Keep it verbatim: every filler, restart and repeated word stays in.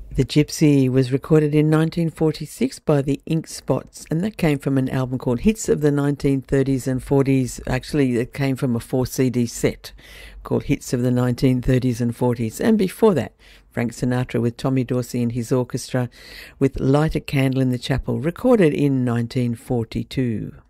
The Gypsy was recorded in nineteen forty-six by the Ink Spots, and that came from an album called Hits of the nineteen thirties and forties. Actually, it came from a four C D set called Hits of the nineteen thirties and forties. And before that, Frank Sinatra with Tommy Dorsey and his orchestra with Light a Candle in the Chapel, recorded in nineteen forty-two.